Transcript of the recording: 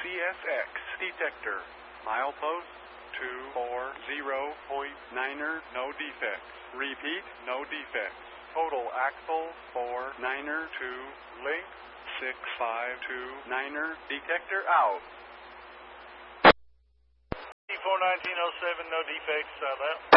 CSX detector. Milepost 240.9er, no defects. Repeat, no defects. Total axle 49er 2, link 6529er, detector out. C41907, no defects, south out.